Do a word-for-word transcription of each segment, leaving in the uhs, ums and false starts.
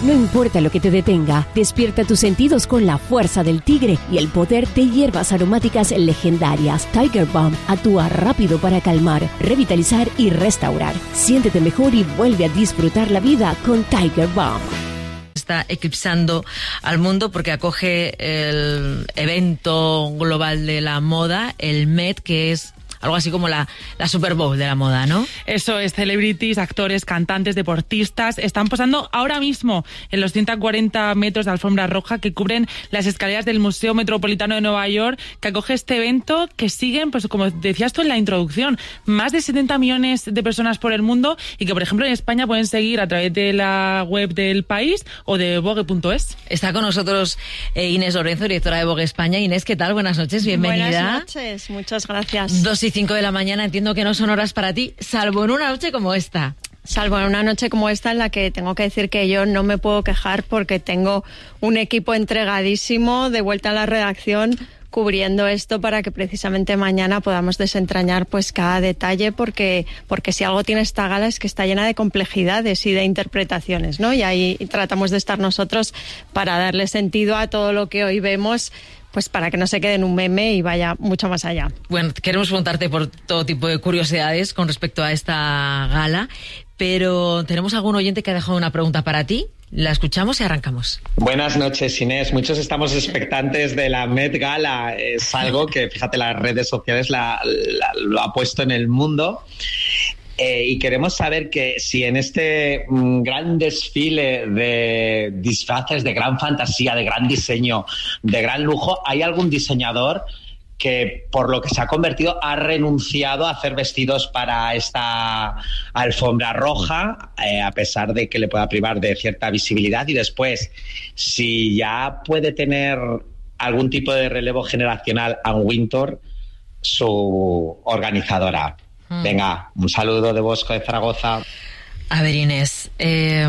No importa lo que te detenga, despierta tus sentidos con la fuerza del tigre y el poder de hierbas aromáticas legendarias. Tiger Balm actúa rápido para calmar, revitalizar y restaurar. Siéntete mejor y vuelve a disfrutar la vida con Tiger Balm. Está eclipsando al mundo porque acoge el evento global de la moda, el Met, que es algo así como la, la Super Bowl de la moda, ¿no? Eso es, celebrities, actores, cantantes, deportistas están posando ahora mismo en los ciento cuarenta metros de alfombra roja que cubren las escaleras del Museo Metropolitano de Nueva York, que acoge este evento, que siguen, pues como decías tú en la introducción, más de setenta millones de personas por el mundo, y que por ejemplo en España pueden seguir a través de la web del País o de Vogue punto es. Está con nosotros eh, Inés Lorenzo, directora de Vogue España. Inés, ¿qué tal? Buenas noches, bienvenida. Buenas noches, muchas gracias. Dos y cinco de la mañana, entiendo que no son horas para ti, salvo en una noche como esta. Salvo en una noche como esta, en la que tengo que decir que yo no me puedo quejar porque tengo un equipo entregadísimo de vuelta a la redacción cubriendo esto para que precisamente mañana podamos desentrañar pues cada detalle, porque porque si algo tiene esta gala es que está llena de complejidades y de interpretaciones, ¿no? Y ahí tratamos de estar nosotros para darle sentido a todo lo que hoy vemos, pues para que no se quede en un meme y vaya mucho más allá. Bueno, queremos preguntarte por todo tipo de curiosidades con respecto a esta gala, pero tenemos algún oyente que ha dejado una pregunta para ti. La escuchamos y arrancamos. Buenas noches, Inés. Muchos estamos expectantes de la Met Gala. Es algo que, fíjate, las redes sociales la, la, lo ha puesto en el mundo. Eh, y queremos saber que si en este mm, gran desfile de disfraces de gran fantasía, de gran diseño, de gran lujo, hay algún diseñador que, por lo que se ha convertido, ha renunciado a hacer vestidos para esta alfombra roja, eh, a pesar de que le pueda privar de cierta visibilidad. Y después, si ya puede tener algún tipo de relevo generacional Ann Wintour, su organizadora. Venga, un saludo de Bosco de Zaragoza. A ver, Inés, eh,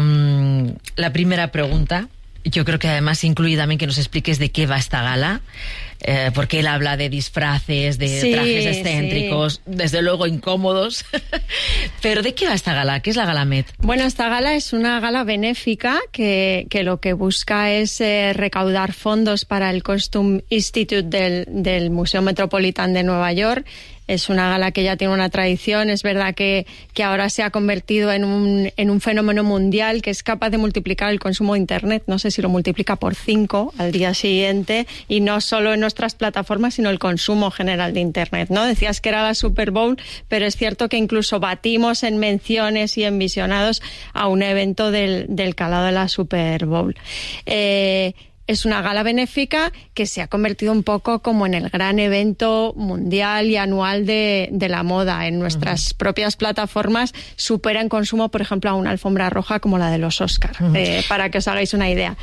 la primera pregunta, yo creo que además incluye también que nos expliques de qué va esta gala, eh, porque él habla de disfraces, de sí, trajes excéntricos, sí. Desde luego incómodos. Pero ¿de qué va esta gala? ¿Qué es la Gala Met? Bueno, esta gala es una gala benéfica que, que lo que busca es eh, recaudar fondos para el Costume Institute del, del Museo Metropolitano de Nueva York. Es una gala que ya tiene una tradición. Es verdad que, que ahora se ha convertido en un, en un fenómeno mundial que es capaz de multiplicar el consumo de Internet. No sé si lo multiplica por cinco al día siguiente, y no solo en nuestras plataformas, sino el consumo general de Internet, ¿no? Decías que era la Super Bowl, pero es cierto que incluso batimos en menciones y en visionados a un evento del, del calado de la Super Bowl. Eh... Es una gala benéfica que se ha convertido un poco como en el gran evento mundial y anual de, de la moda. En nuestras uh-huh. propias plataformas supera en consumo, por ejemplo, a una alfombra roja como la de los Oscar, uh-huh. eh, para que os hagáis una idea.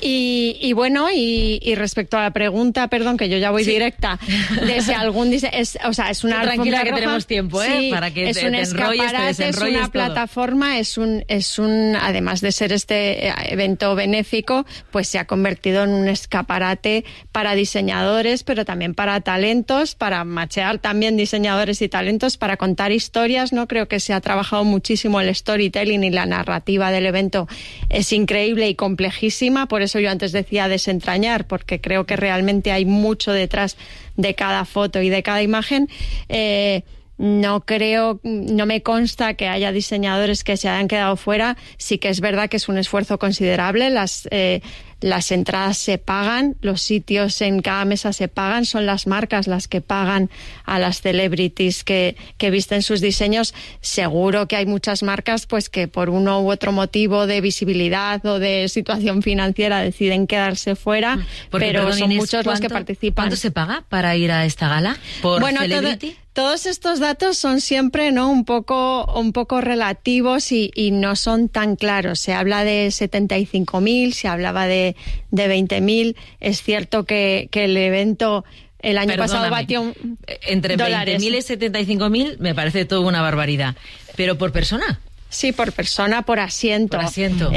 Y, y bueno, y, y respecto a la pregunta, perdón, que yo ya voy sí. directa, de si algún dise- es, o sea, es una sí, tranquila que roja, tenemos tiempo, ¿eh? Sí, para que es te, un te enrolles, te es una todo. plataforma, es un, es un, además de ser este evento benéfico, pues se ha convertido en un escaparate para diseñadores, pero también para talentos, para machear también diseñadores y talentos, para contar historias, ¿no? Creo que se ha trabajado muchísimo el storytelling y la narrativa del evento. Es increíble y complejísima, por eso yo antes decía desentrañar, porque creo que realmente hay mucho detrás de cada foto y de cada imagen. Eh, No creo, no me consta que haya diseñadores que se hayan quedado fuera. Sí que es verdad que es un esfuerzo considerable. Las, eh, las entradas se pagan, los sitios en cada mesa se pagan, son las marcas las que pagan a las celebrities que, que visten sus diseños. Seguro que hay muchas marcas pues que por uno u otro motivo de visibilidad o de situación financiera deciden quedarse fuera, Porque, pero perdón, son Inés, muchos los que participan. ¿Cuánto se paga para ir a esta gala por bueno, celebrity? Todo, Todos estos datos son siempre, ¿no?, un poco, un poco relativos y, y no son tan claros. Se habla de setenta y cinco mil, se hablaba de, de veinte mil. Es cierto que, que el evento el año Perdóname, pasado batió entre veinte mil y setenta y cinco mil me parece todo una barbaridad. ¿Pero por persona? Sí, por persona, por asiento. Por asiento.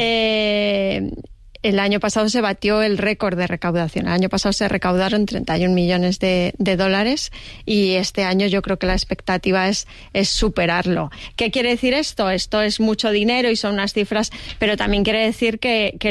Eh... El año pasado se batió el récord de recaudación. El año pasado se recaudaron treinta y un millones de, de dólares y este año yo creo que la expectativa es, es superarlo. ¿Qué quiere decir esto? Esto es mucho dinero y son unas cifras, pero también quiere decir que, que